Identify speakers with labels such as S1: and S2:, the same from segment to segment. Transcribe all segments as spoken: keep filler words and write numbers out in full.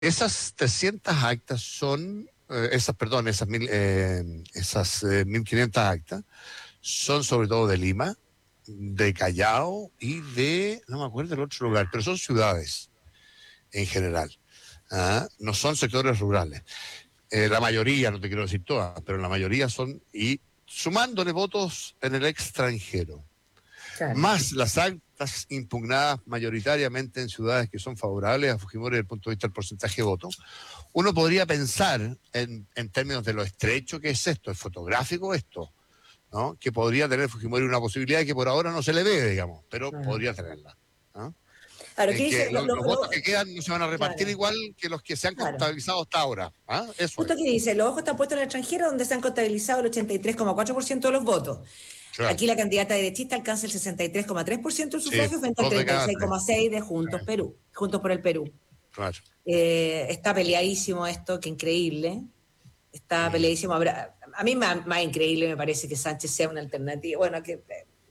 S1: Esas trescientas actas son, eh, esas, perdón, esas, mil, eh, esas eh, mil quinientas actas son sobre todo de Lima, de Callao y de, no me acuerdo del otro lugar, pero son ciudades en general. ¿Ah? No son sectores rurales. Eh, la mayoría, no te quiero decir todas, pero la mayoría son, y sumándole votos en el extranjero,
S2: Claro.
S1: más las actas impugnadas mayoritariamente en ciudades que son favorables a Fujimori desde el punto de vista del porcentaje de votos, uno podría pensar en, en términos de lo estrecho que es esto, es fotográfico esto, ¿no? Que podría tener Fujimori una posibilidad que por ahora no se le ve, digamos, pero
S2: Ah.
S1: podría tenerla, ¿no?
S2: Claro, ¿qué
S1: En
S2: dice?
S1: que
S2: Lo,
S1: lo,
S2: lo,
S1: los
S2: lo,
S1: votos que quedan no se van a repartir
S2: claro,
S1: igual que los que se han
S2: claro.
S1: contabilizado hasta ahora. ¿Ah? Eso
S2: Justo
S1: es.
S2: aquí dice, los ojos están puestos en el extranjero donde se han contabilizado el ochenta y tres coma cuatro por ciento de los votos.
S1: Claro.
S2: Aquí la candidata derechista alcanza el sesenta y tres coma tres por ciento del
S1: Sí,
S2: sufragio frente al
S1: dos de
S2: treinta y
S1: cada
S2: seis
S1: tres.
S2: coma seis por ciento de Juntos
S1: Sí,
S2: Perú, Juntos por el Perú.
S1: claro.
S2: Eh, está peleadísimo esto, que increíble. Está
S1: Mm.
S2: peleadísimo. Habrá- A mí más, más increíble me parece que Sánchez sea una alternativa. Bueno, que...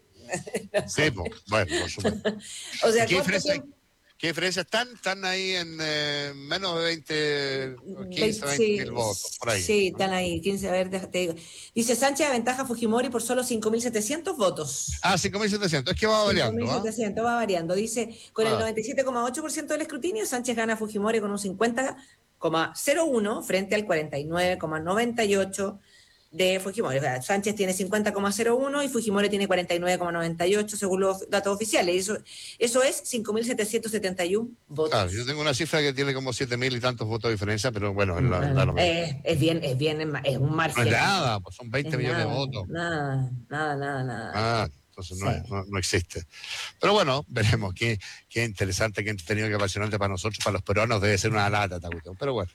S1: Sí, pues, bueno, por supuesto.
S2: O sea,
S1: ¿Y qué
S2: ¿cuánto
S1: diferencia,
S2: tiempo?
S1: qué diferencia están? Están ahí en eh, menos de veinte, quince,
S2: veinte,
S1: veinte mil
S2: sí,
S1: votos, por ahí.
S2: sí,
S1: ¿No?
S2: están ahí. quince, a ver, te digo. Dice Sánchez aventaja a Fujimori por solo cinco mil setecientos votos.
S1: Ah, cinco mil setecientos, es que va variando, ¿ah?
S2: cinco mil setecientos va variando. Dice, con el
S1: Ah,
S2: noventa y siete coma ocho por ciento del escrutinio, Sánchez gana a Fujimori con un cincuenta coma cero uno frente al cuarenta y nueve coma noventa y ocho de Fujimori. O sea, Sánchez tiene cincuenta coma cero uno y Fujimori tiene cuarenta y nueve coma noventa y ocho según los datos oficiales. Eso, eso es cinco mil setecientos setenta y uno
S1: claro, yo
S2: votos.
S1: tengo una cifra que tiene como siete mil y tantos votos de diferencia, pero bueno, es, la, da
S2: No,
S1: lo mismo.
S2: es, es bien, es bien, es un
S1: No es
S2: margen.
S1: nada, pues son
S2: Es
S1: veinte millones de
S2: nada,
S1: votos.
S2: nada, nada, nada, nada.
S1: Ah, entonces no, es,
S2: Sí.
S1: no, no existe. Pero bueno, veremos. Qué, qué interesante, qué entretenido, qué apasionante para nosotros, para los peruanos debe ser una lata esta cuestión. Pero bueno.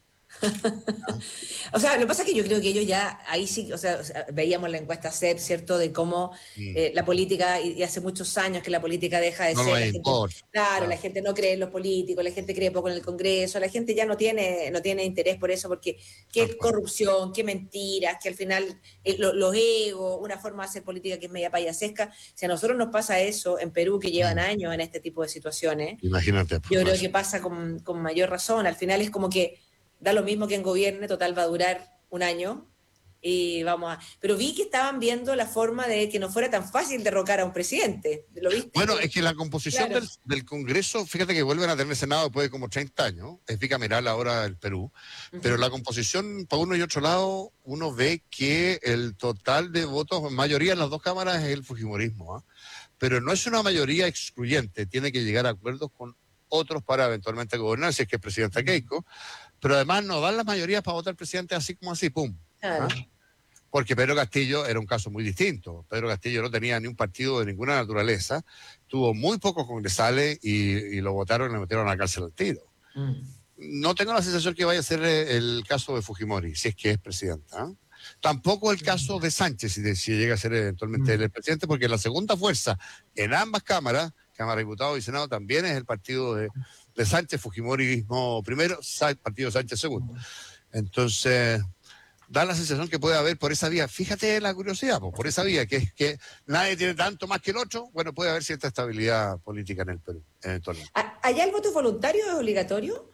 S2: O sea, lo que pasa es que yo creo que ellos ya, ahí sí, o sea, o sea, veíamos la encuesta C E P, ¿cierto? De cómo
S1: Mm.
S2: eh, la política, y, y hace muchos años que la política deja de
S1: No
S2: ser,
S1: nos
S2: la gente,
S1: importa.
S2: claro, la
S1: Ah,
S2: gente no cree en los políticos, la gente cree poco en el Congreso, la gente ya no tiene, no tiene interés por eso, porque
S1: tal
S2: qué
S1: cual.
S2: corrupción, qué mentiras, que al final eh, lo, los egos, una forma de hacer política que es media payasesca. Si a nosotros nos pasa eso en Perú, que llevan
S1: Mm.
S2: años en este tipo de situaciones,
S1: Imagínate,
S2: yo creo
S1: pues.
S2: que pasa con, con mayor razón. Al final es como que da lo mismo que en gobierne, total va a durar un año y vamos a... Pero vi que estaban viendo la forma de que no fuera tan fácil derrocar a un presidente. ¿Lo viste?
S1: Bueno, es que la composición
S2: Claro.
S1: del, del Congreso, fíjate que vuelven a tener Senado después de como treinta años, es bicameral ahora el Perú, pero
S2: Uh-huh.
S1: la composición, para uno y otro lado, uno ve que el total de votos, mayoría en las dos cámaras es el fujimorismo, ¿ah? Pero no es una mayoría excluyente, tiene que llegar a acuerdos con otros para eventualmente gobernar, si es que es presidenta Keiko, pero además no dan las mayorías para votar presidente así como así, pum. ¿Ah?
S2: Claro.
S1: Porque Pedro Castillo era un caso muy distinto. Pedro Castillo no tenía ni un partido de ninguna naturaleza, tuvo muy pocos congresales y, y lo votaron y le metieron a la cárcel al tiro.
S2: Mm.
S1: No tengo la sensación que vaya a ser el caso de Fujimori, si es que es presidenta. ¿Eh? Tampoco el caso de Sánchez, si, de, si llega a ser eventualmente
S2: Mm.
S1: el presidente, porque la segunda fuerza en ambas cámaras, Cámara de Diputados y Senado, también es el partido de, de Sánchez, Fujimorismo primero, partido Sánchez segundo. Entonces, da la sensación que puede haber por esa vía, fíjate la curiosidad, pues, por esa vía, que es que nadie tiene tanto más que el otro, bueno, puede haber cierta estabilidad política en el Perú, eventualmente.
S2: ¿Allá el voto voluntario es obligatorio?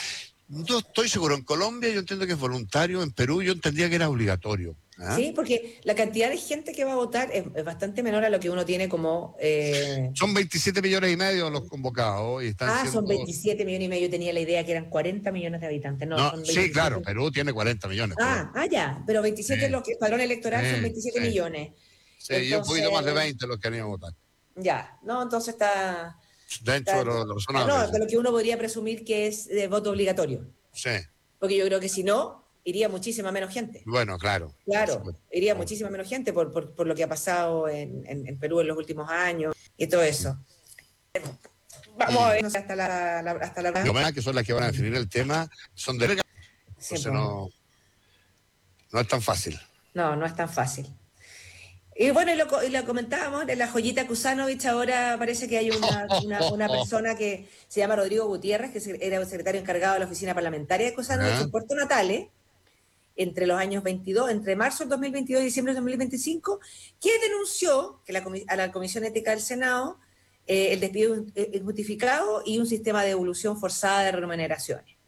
S1: No estoy seguro, en Colombia yo entiendo que es voluntario, en Perú yo entendía que era obligatorio. ¿Ah?
S2: Sí, porque la cantidad de gente que va a votar es, es bastante menor a lo que uno tiene como... Eh...
S1: Son veintisiete millones y medio los convocados y están
S2: Ah,
S1: siendo...
S2: son veintisiete millones y medio. Yo tenía la idea que eran cuarenta millones de habitantes. No,
S1: No,
S2: son
S1: sí, claro,
S2: veintisiete.
S1: Perú tiene cuarenta millones.
S2: Ah,
S1: Pero...
S2: ah, ya, pero veintisiete es
S1: Sí,
S2: lo que el padrón electoral son
S1: sí,
S2: veintisiete
S1: sí.
S2: millones.
S1: Sí, yo un poquito más de
S2: Entonces,
S1: veinte los que han ido a votar.
S2: ya, no, entonces está,
S1: Dentro
S2: está
S1: de lo, lo
S2: ah,
S1: razonable.
S2: no,
S1: Sí.
S2: de lo que uno podría presumir que es de voto obligatorio.
S1: Sí.
S2: Porque yo creo que si no, iría muchísima menos gente.
S1: Bueno, claro.
S2: Claro, iría muchísima menos gente por, por, por lo que ha pasado en, en, en Perú en los últimos años y todo eso. Vamos a ver, no sé, hasta la, la hasta la...
S1: Las que son las que van a definir el tema son de verga,
S2: Sí,
S1: entonces
S2: pues.
S1: no, no es tan fácil.
S2: No, no es tan fácil. Y bueno, y lo, y lo comentábamos, de la joyita Kusanovich, ahora parece que hay una, una, una persona que se llama Rodrigo Gutiérrez, que era el secretario encargado de la oficina parlamentaria de Kusanovich en Puerto Natales, entre los años veintidós, entre marzo del dos mil veintidós y diciembre del dos mil veinticinco, que denunció que la, a la Comisión Ética del Senado eh, el despido injustificado y un sistema de devolución forzada de remuneraciones.